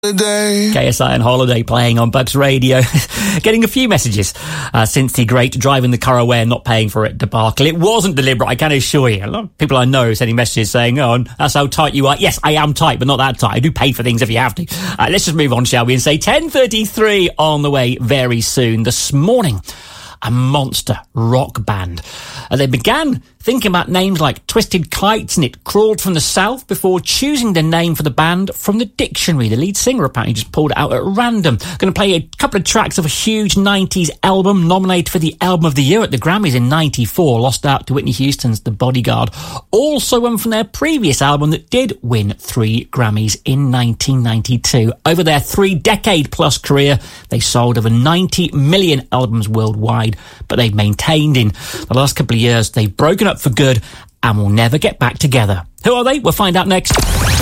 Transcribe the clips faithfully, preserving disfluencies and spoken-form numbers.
K S I and Holiday playing on Bucks Radio. Getting a few messages uh, since the great driving the car away and not paying for it debacle. It wasn't deliberate, I can assure you. A lot of people I know sending messages saying, oh, that's how tight you are. Yes, I am tight, but not that tight. I do pay for things if you have to. Uh, let's just move on, shall we, and say ten thirty-three on the way very soon. This morning, a monster rock band. Uh, they began thinking about names like Twisted Kites and It Crawled from the South before choosing the name for the band from the dictionary. The lead singer apparently just pulled it out at random. Going to play a couple of tracks of a huge nineties album nominated for the Album of the Year at the Grammys in ninety-four, lost out to Whitney Houston's The Bodyguard. Also one from their previous album that did win three Grammys in nineteen ninety-two. Over their three-decade-plus career, they sold over ninety million albums worldwide, but they've maintained in the last couple of years they've broken up for good and will never get back together. Who are they? We'll find out next.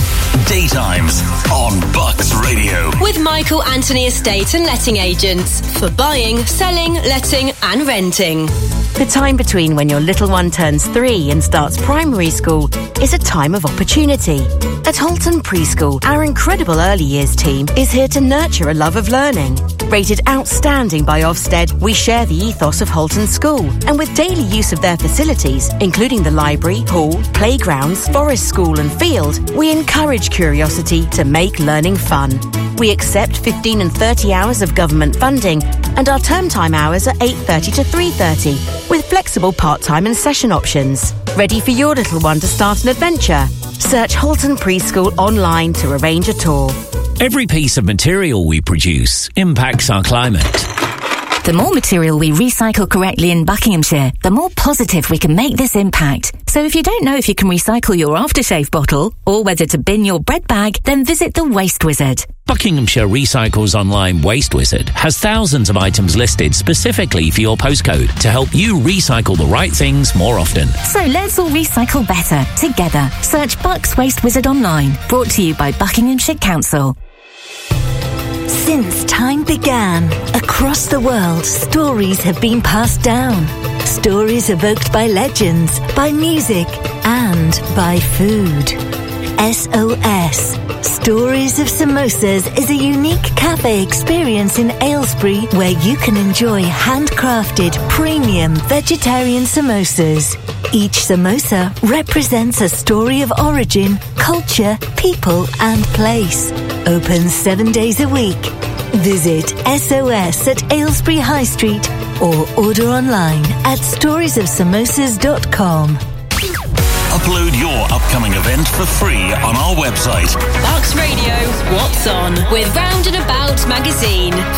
Daytimes on Bucks Radio. With Michael Anthony Estate and Letting Agents for buying, selling, letting and renting. The time between when your little one turns three and starts primary school is a time of opportunity. At Holton Preschool, our incredible early years team is here to nurture a love of learning. Rated outstanding by Ofsted, we share the ethos of Holton School, and with daily use of their facilities, including the library, hall, playgrounds, forest school and field, we encourage curiosity to make learning fun. We accept fifteen and thirty hours of government funding, and our term time hours are eight thirty to three thirty, with flexible part-time and session options. Ready for your little one to start an adventure? Search Holton Preschool online to arrange a tour. Every piece of material we produce impacts our climate. The more material we recycle correctly in Buckinghamshire, the more positive we can make this impact. So if you don't know if you can recycle your aftershave bottle or whether to bin your bread bag, then visit the Waste Wizard. Buckinghamshire Recycles Online Waste Wizard has thousands of items listed specifically for your postcode to help you recycle the right things more often. So let's all recycle better, together. Search Bucks Waste Wizard online. Brought to you by Buckinghamshire Council. Since time began, across the world, stories have been passed down. Stories evoked by legends, by music, and by food. S O S, Stories of Samosas, is a unique cafe experience in Aylesbury where you can enjoy handcrafted, premium vegetarian samosas. Each samosa represents a story of origin, culture, people, and place. Open seven days a week. Visit S O S at Aylesbury High Street or order online at stories of samosas dot com. Upload your upcoming event for free on our website. Bucks Radio, What's On? With Round and About magazine.